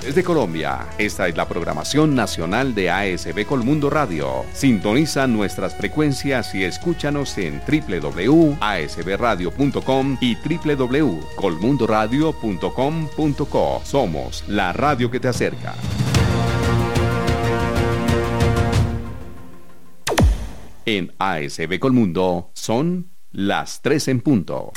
regiones de Colombia. Esta es la programación nacional de ASB Colmundo Radio. Sintoniza nuestras frecuencias y escúchanos en www.asbradio.com y www.colmundoradio.com.co. Somos la radio que te acerca. En ASB Colmundo son las 3 en punto.